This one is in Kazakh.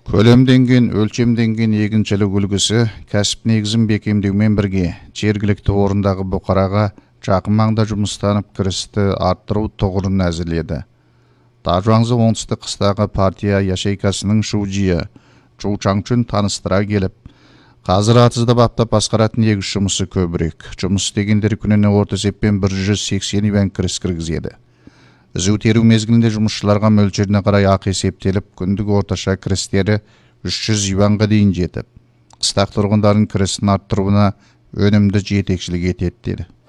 Көлемденген, өлчемденген егіншілік үлгісі кәсіп негізін бекемдеумен бірге жергілікті орындағы бұқараға жақын маңда жұмыстанып кірісті арттыру тұғырын әзірледі. Тажуаңзы оңтүстік қыстағы партия яшейкасының шужия Чу Чаңчун таныстыра келіп, қазір атызды баптап басқаратын егіс жұмысы көбірек. Жұмыс істегендер күніне орта есеппен 180 юан кіріс кіргізеді. Үзу теру мезгілінде жұмысшыларға мөлшеріне қарай ақы есептеліп, күндік орташа кірістері 300 юанға дейін жетіп, қыстақ тұрғындардың кірісін арттыруына өнімді жетекшілік етеді деді.